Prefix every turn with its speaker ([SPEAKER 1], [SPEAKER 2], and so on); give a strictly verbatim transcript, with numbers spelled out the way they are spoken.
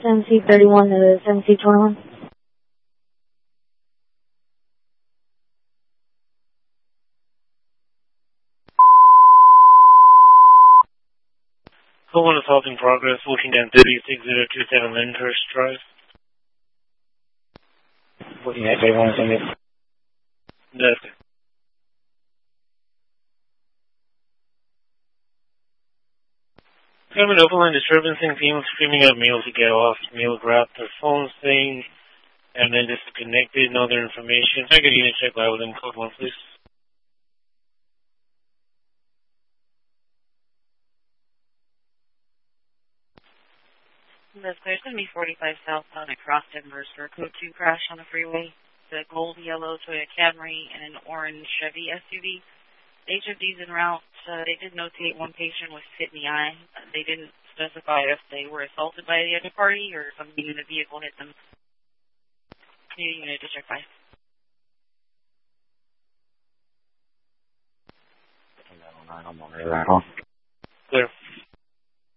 [SPEAKER 1] M C thirty-one to M C twenty-one.
[SPEAKER 2] Call one assault in progress, looking down thirty-six zero two seven Lyndhurst Drive.
[SPEAKER 3] Looking at thirty-one to M C.
[SPEAKER 2] That's it. Common overline disturbance in females screaming at male to get off. Male grabbed their phone thing and then disconnected. No other information. I could unit check loud within code one, please.
[SPEAKER 4] This there's going to be forty-five southbound at Cross Denver for a code two crash on the freeway. The gold, yellow Toyota Camry and an orange Chevy S U V. The H O Ds en route, uh, they did notate one patient was hit in the eye. Uh, they didn't specify if they were assaulted by the other party or somebody in the vehicle hit them. New unit district five.
[SPEAKER 3] I'm on the radar.